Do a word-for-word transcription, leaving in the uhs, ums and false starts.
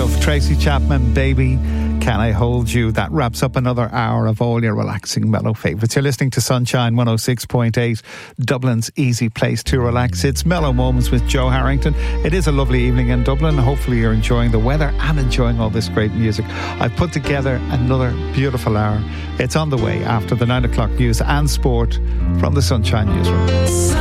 stuff. Tracy Chapman, Baby, Can I Hold You? That wraps up another hour of all your relaxing mellow favourites. You're listening to Sunshine one oh six point eight, Dublin's easy place to relax. It's Mellow Moments with Joe Harrington. It is a lovely evening in Dublin. Hopefully you're enjoying the weather and enjoying all this great music. I've put together another beautiful hour. It's on the way after the nine o'clock news and sport from the Sunshine Newsroom.